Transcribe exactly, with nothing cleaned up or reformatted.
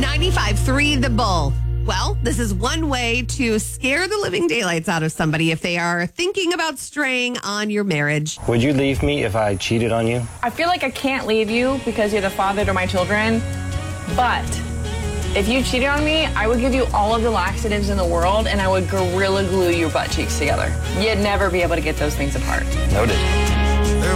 ninety-five three The Bull. Well, this is one way to scare the living daylights out of somebody if they are thinking about straying on your marriage. Would you leave me if I cheated on you? I feel like I can't leave you because you're the father to my children, but if you cheated on me, I would give you all of the laxatives in the world and I would gorilla glue your butt cheeks together. You'd never be able to get those things apart. Noted.